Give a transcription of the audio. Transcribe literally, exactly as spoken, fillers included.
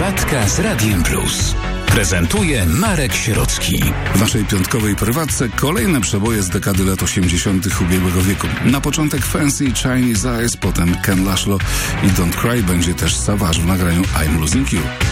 Prywatka z Radiem Plus. Prezentuje Marek Sierocki. W naszej piątkowej prywatce kolejne przeboje z dekady lat osiemdziesiątych ubiegłego wieku. Na początek Fancy Chinese Eyes, potem Ken Laszlo i Don't Cry, będzie też Savage w nagraniu I'm Losing You.